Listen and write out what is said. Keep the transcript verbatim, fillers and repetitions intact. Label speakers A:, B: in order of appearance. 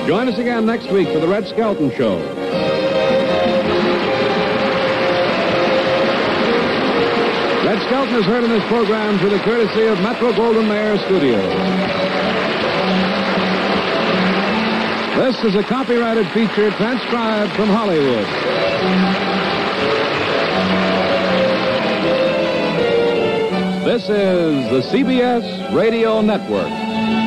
A: Join us again next week for the Red Skelton Show. Red Skelton is heard in this program through the courtesy of Metro-Goldwyn-Mayer Studios. This is a copyrighted feature transcribed from Hollywood. This is the C B S Radio Network.